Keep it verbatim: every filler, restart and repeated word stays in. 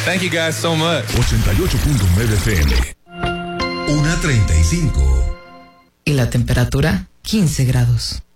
Thank you guys so much. ochenta y ocho punto nueve F M. una treinta y cinco. Y la temperatura, quince grados.